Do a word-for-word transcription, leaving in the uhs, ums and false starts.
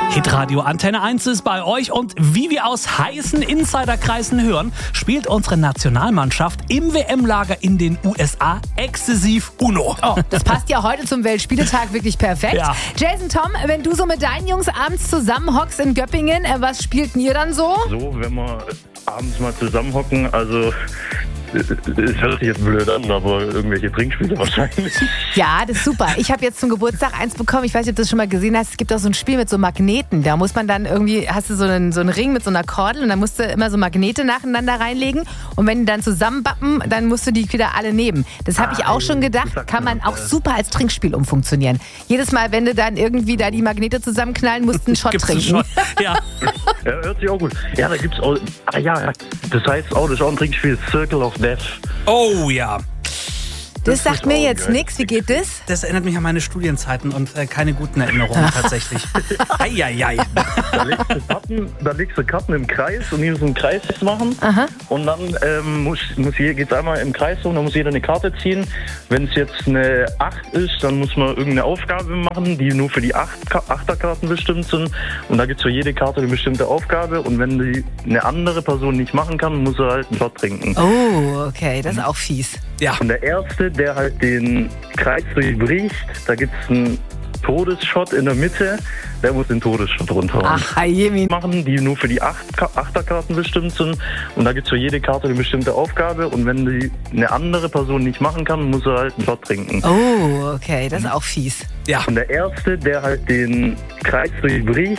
Hitradio Antenne eins ist bei euch und wie wir aus heißen Insiderkreisen hören, spielt unsere Nationalmannschaft im W M-Lager in den U S A exzessiv Uno. Oh, das passt ja heute zum Weltspieletag wirklich perfekt. Ja. Jason, Tom, wenn du so mit deinen Jungs abends zusammenhockst in Göppingen, äh, was spielt ihr dann so? So, wenn wir abends mal zusammenhocken, also es hört sich jetzt blöd an, aber irgendwelche Trinkspiele wahrscheinlich. Ja, das ist super. Ich habe jetzt zum Geburtstag eins bekommen. Ich weiß nicht, ob du das schon mal gesehen hast. Es gibt auch so ein Spiel mit so Magneten. Da muss man dann irgendwie, hast du so einen, so einen Ring mit so einer Kordel und dann musst du immer so Magnete nacheinander reinlegen. Und wenn die dann zusammenbappen, dann musst du die wieder alle nehmen. Das habe ich auch schon gedacht. Kann man auch super als Trinkspiel umfunktionieren. Jedes Mal, wenn du dann irgendwie da die Magnete zusammenknallen, musst du einen Shot Gibt's einen trinken. Shot? Ja. Ja, hört sich auch gut. Ja, da gibt's auch, ah ja, das heißt auch, das ist auch ein Trinkspiel, Circle of Death. Oh ja. Das sagt mir auch jetzt geil. nichts. Wie geht das? Das erinnert mich an meine Studienzeiten und äh, keine guten Erinnerungen tatsächlich. Eieiei. Da legst du Karten, da legst du Karten im Kreis und die müssen einen Kreis machen. Aha. Und dann ähm, muss, muss hier geht's einmal im Kreis rum, dann muss jeder eine Karte ziehen. Wenn es jetzt eine acht ist, dann muss man irgendeine Aufgabe machen, die nur für die acht Achterkarten bestimmt sind. Und da gibt's für jede Karte eine bestimmte Aufgabe. Und wenn die eine andere Person nicht machen kann, muss er halt einen Shot trinken. Oh, okay. Das ist auch fies. Ja. Und der Erste, der halt den Kreis durchbricht, da gibt's einen Todesshot in der Mitte, der muss den Todesshot runterhauen. Ach, Jemi. Machen, die nur für die acht Achterkarten bestimmt sind. Und da gibt's für jede Karte eine bestimmte Aufgabe. Und wenn die eine andere Person nicht machen kann, muss er halt einen Shot trinken. Oh, okay. Das ist auch fies. Ja. Und der Erste, der halt den Kreis durchbricht,